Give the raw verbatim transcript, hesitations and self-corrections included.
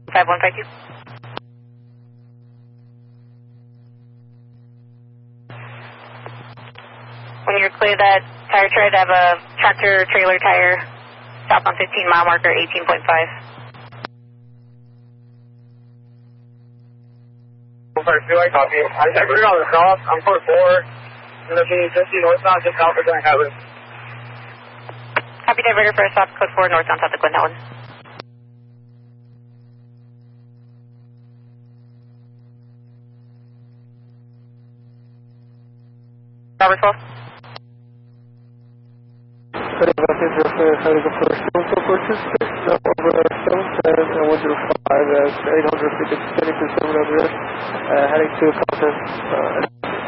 five one five two. When you're clear that tire tread, have a tractor trailer tire stop on fifteen mile marker eighteen point five. I copy. I texted on the cross. I'm four four. I'm looking fifty northbound, just south of Glen Helen. Copy, diverter for a stop, code four northbound, south of Glen Helen. Robert twelve. Heading up for Stone so purchase, over seven ten and one zero five, that's eight hundred feet extending to seven hundred, uh, heading to content. Uh,